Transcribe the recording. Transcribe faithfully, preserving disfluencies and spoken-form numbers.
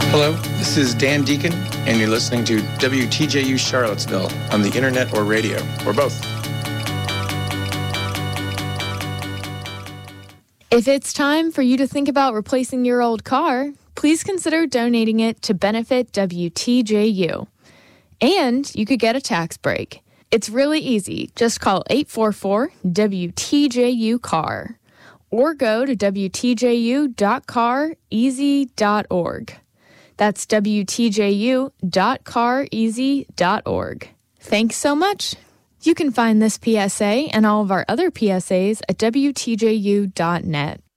Hello, this is Dan Deacon, and you're listening to W T J U Charlottesville on the internet or radio, or both. If it's time for you to think about replacing your old car, please consider donating it to benefit W T J U. And you could get a tax break. It's really easy. Just call eight four four W T J U car or go to W T J U dot car easy dot org. That's W T J U dot car easy dot org. Thanks so much. You can find this P S A and all of our other P S As at W T J U dot net.